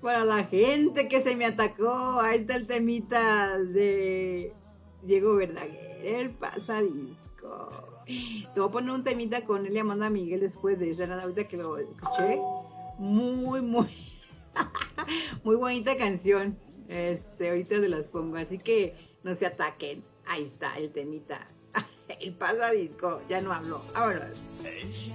para la gente que se me atacó. Ahí está el temita de Diego Verdaguer, el pasadisco. Te voy a poner un temita con él y Amanda Miguel después de esa, ahorita que lo escuché. Muy, muy, muy bonita canción. Ahorita se las pongo, así que no se ataquen. Ahí está el temita. El pasadisco, ya no hablo. Vámonos.